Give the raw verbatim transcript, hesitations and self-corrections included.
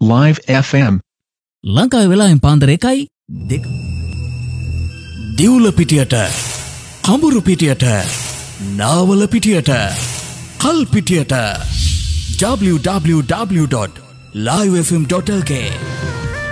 Live F M. ලංකාවේ වෙලාවෙන් පාන්දර එකයි දෙක දිවුල පිටියට කඹුරු පිටියට නාවල පිටියට කල් පිටියට w w w dot live f m dot l k